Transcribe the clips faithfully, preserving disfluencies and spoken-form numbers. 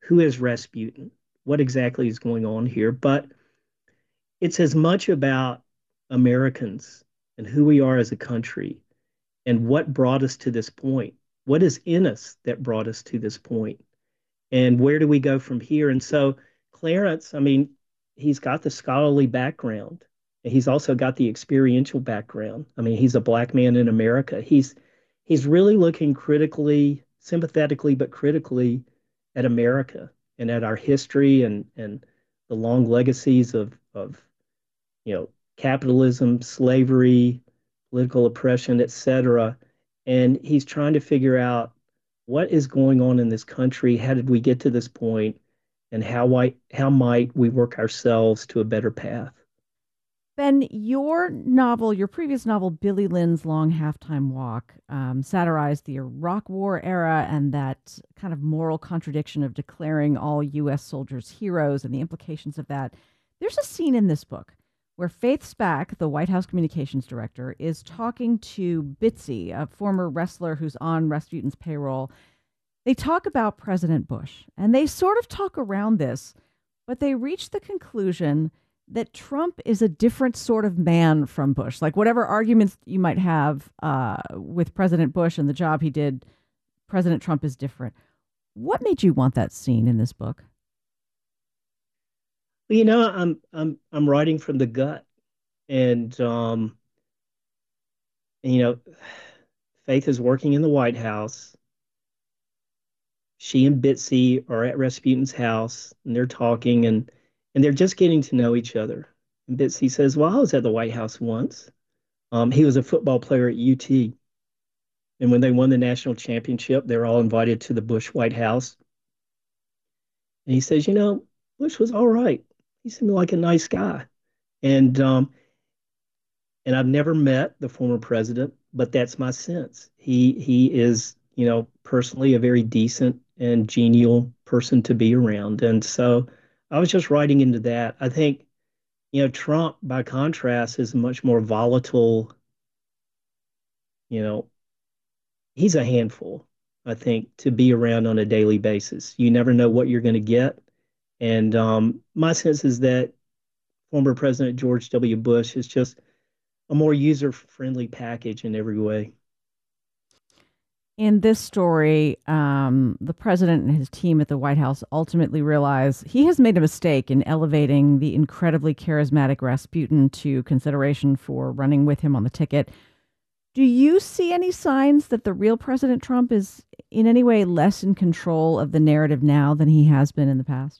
who is Rasputin? What exactly is going on here? But it's as much about Americans and who we are as a country and what brought us to this point. What is in us that brought us to this point? And where do we go from here? And so Clarence, I mean, he's got the scholarly background. He's also got the experiential background. I mean, he's a black man in America. He's he's really looking critically, sympathetically, but critically at America and at our history and and the long legacies of of you know capitalism, slavery, political oppression, et cetera. And he's trying to figure out what is going on in this country. How did we get to this point, and how why, how might we work ourselves to a better path? Ben, your novel, your previous novel, Billy Lynn's Long Halftime Walk, um, satirized the Iraq War era and that kind of moral contradiction of declaring all U S soldiers heroes and the implications of that. There's a scene in this book where Faith Spack, the White House communications director, is talking to Bitsy, a former wrestler who's on Rasputin's payroll. They talk about President Bush, and they sort of talk around this, but they reach the conclusion that Trump is a different sort of man from Bush. Like whatever arguments you might have uh, with President Bush and the job he did, President Trump is different. What made you want that scene in this book? Well, you know, I'm I'm I'm writing from the gut, and um, you know, Faith is working in the White House. She and Bitsy are at Rasputin's house, and they're talking, and and they're just getting to know each other. And Bitsy says, "Well, I was at the White House once. Um, he was a football player at U T, and when they won the national championship, they were all invited to the Bush White House." And he says, "You know, Bush was all right. He seemed like a nice guy." And um, and I've never met the former president, but that's my sense. He he is, you know, personally a very decent and genial person to be around. And so I was just writing into that. I think, you know, Trump, by contrast, is a much more volatile, you know, he's a handful, I think, to be around on a daily basis. You never know what you're going to get. And um, my sense is that former President George W. Bush is just a more user-friendly package in every way. In this story, um, the president and his team at the White House ultimately realize he has made a mistake in elevating the incredibly charismatic Rasputin to consideration for running with him on the ticket. Do you see any signs that the real President Trump is in any way less in control of the narrative now than he has been in the past?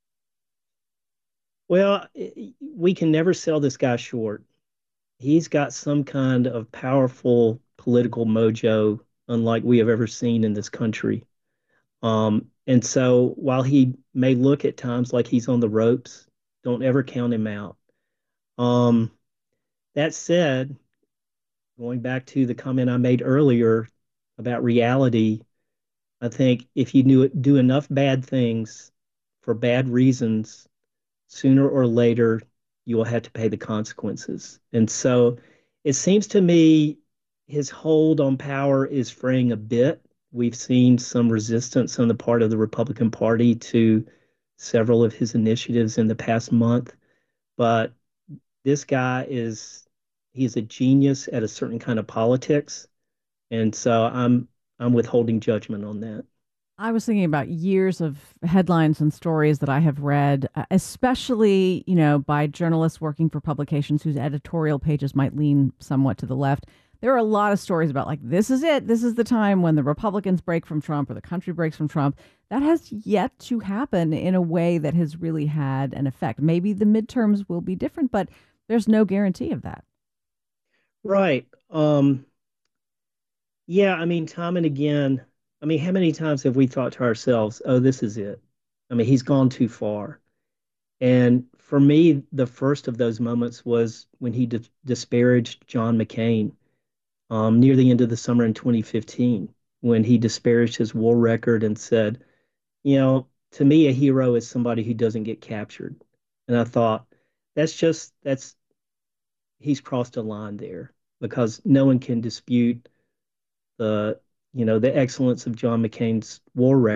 Well, we can never sell this guy short. He's got some kind of powerful political mojo, unlike we have ever seen in this country. Um, and so while he may look at times like he's on the ropes, don't ever count him out. Um, that said, going back to the comment I made earlier about reality, I think if you do, do enough bad things for bad reasons, sooner or later you will have to pay the consequences. And so it seems to me his hold on power is fraying a bit. We've seen some resistance on the part of the Republican Party to several of his initiatives in the past month, but this guy is he's a genius at a certain kind of politics, and so I'm I'm withholding judgment on that. I was thinking about years of headlines and stories that I have read, uh, especially, you know, by journalists working for publications whose editorial pages might lean somewhat to the left. There are a lot of stories about like, this is it. This is the time when the Republicans break from Trump or the country breaks from Trump. That has yet to happen in a way that has really had an effect. Maybe the midterms will be different, but there's no guarantee of that. Right. Um, yeah, I mean, time and again, I mean, how many times have we thought to ourselves, oh, this is it? I mean, he's gone too far. And for me, the first of those moments was when he di disparaged John McCain um, near the end of the summer in twenty fifteen, when he disparaged his war record and said, you know, to me, a hero is somebody who doesn't get captured. And I thought, that's just, that's, he's crossed a line there because no one can dispute the, you know, the excellence of John McCain's war record.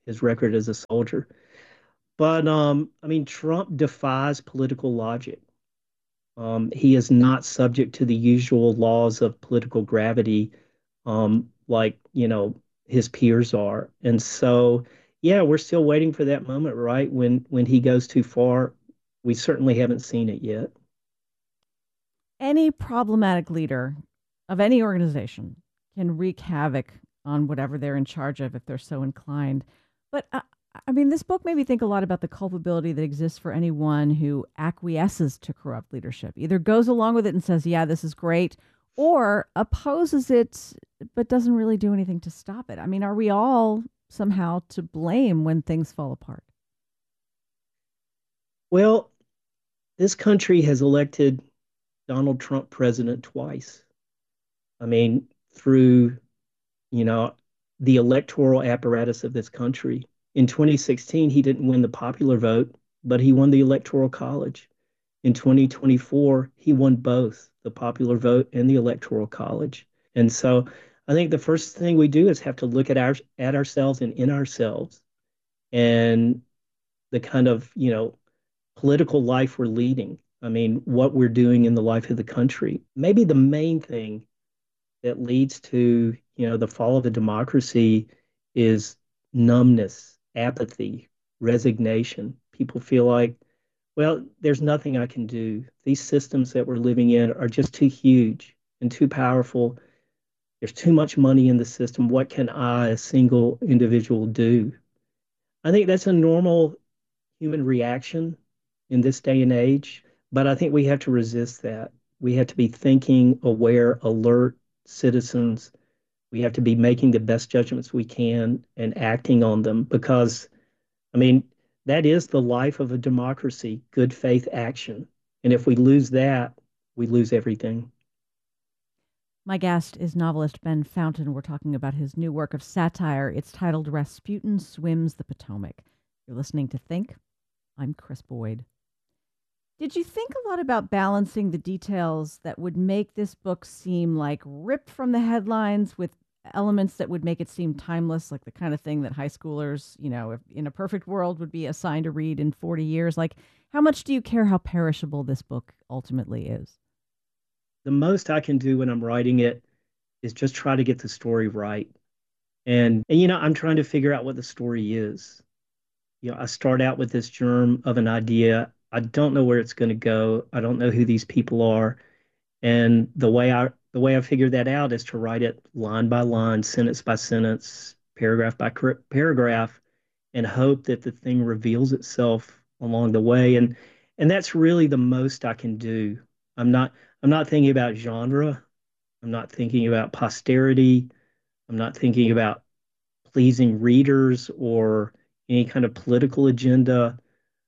his record as a soldier. But um, I mean, Trump defies political logic. Um, he is not subject to the usual laws of political gravity, um, like, you know, his peers are. And so, yeah, we're still waiting for that moment, right? When when he goes too far. We certainly haven't seen it yet. Any problematic leader of any organization can wreak havoc on whatever they're in charge of if they're so inclined. But uh, I mean, this book made me think a lot about the culpability that exists for anyone who acquiesces to corrupt leadership, either goes along with it and says, yeah, this is great, or opposes it but doesn't really do anything to stop it. I mean, are we all somehow to blame when things fall apart? Well, this country has elected Donald Trump president twice. I mean, through, you know, the electoral apparatus of this country. In twenty sixteen, he didn't win the popular vote, but he won the electoral college. In twenty twenty-four, he won both the popular vote and the electoral college. And so I think the first thing we do is have to look at our at ourselves and in ourselves and the kind of, you know, political life we're leading. I mean, what we're doing in the life of the country. Maybe the main thing that leads to, you know, the fall of a democracy is numbness, apathy, resignation. People feel like, well, there's nothing I can do. These systems that we're living in are just too huge and too powerful. There's too much money in the system. What can I, a single individual, do? I think that's a normal human reaction in this day and age, but I think we have to resist that. We have to be thinking, aware, alert citizens. We have to be making the best judgments we can and acting on them because, I mean, that is the life of a democracy, good faith action. And if we lose that, we lose everything. My guest is novelist Ben Fountain. We're talking about his new work of satire. It's titled Rasputin Swims the Potomac. You're listening to Think. I'm Chris Boyd. Did you think a lot about balancing the details that would make this book seem like ripped from the headlines with elements that would make it seem timeless, like the kind of thing that high schoolers, you know, if in a perfect world would be assigned to read in forty years? Like, how much do you care how perishable this book ultimately is? The most I can do when I'm writing it is just try to get the story right. And, and you know, I'm trying to figure out what the story is. You know, I start out with this germ of an idea. I don't know where it's going to go. I don't know who these people are. And the way I the way I figured that out is to write it line by line, sentence by sentence, paragraph by paragraph, and hope that the thing reveals itself along the way. And and that's really the most I can do. I'm not I'm not thinking about genre. I'm not thinking about posterity. I'm not thinking about pleasing readers or any kind of political agenda.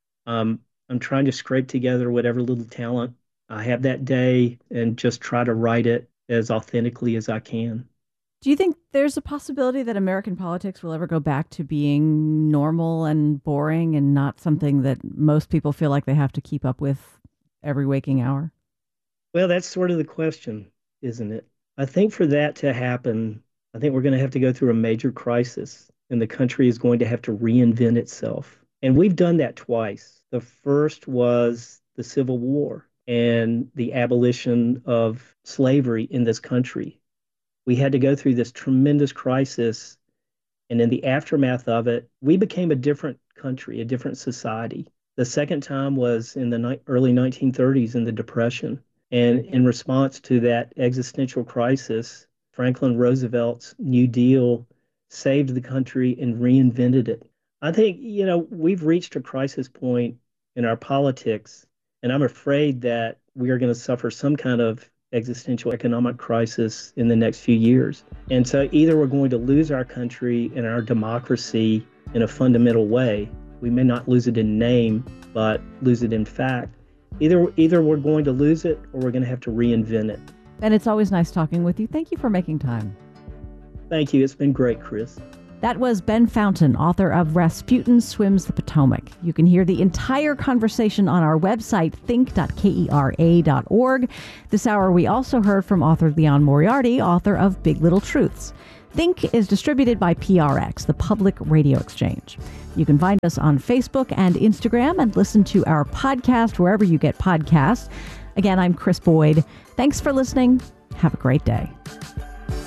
Um, I'm trying to scrape together whatever little talent I have that day and just try to write it as authentically as I can. Do you think there's a possibility that American politics will ever go back to being normal and boring and not something that most people feel like they have to keep up with every waking hour? Well, that's sort of the question, isn't it? I think for that to happen, I think we're going to have to go through a major crisis and the country is going to have to reinvent itself. And we've done that twice. The first was the Civil War and the abolition of slavery in this country. We had to go through this tremendous crisis. And in the aftermath of it, we became a different country, a different society. The second time was in the ni- early nineteen thirties in the Depression. And in response to that existential crisis, Franklin Roosevelt's New Deal saved the country and reinvented it. I think, you know, we've reached a crisis point in our politics, and I'm afraid that we are going to suffer some kind of existential economic crisis in the next few years. And so either we're going to lose our country and our democracy in a fundamental way. We may not lose it in name, but lose it in fact. Either either we're going to lose it or we're going to have to reinvent it. And it's always nice talking with you. Thank you for making time. Thank you. It's been great, Chris. That was Ben Fountain, author of Rasputin Swims the Potomac. You can hear the entire conversation on our website, think dot kera dot org. This hour, we also heard from author Leon Moriarty, author of Big Little Truths. Think is distributed by P R X, the Public Radio Exchange. You can find us on Facebook and Instagram and listen to our podcast wherever you get podcasts. Again, I'm Chris Boyd. Thanks for listening. Have a great day.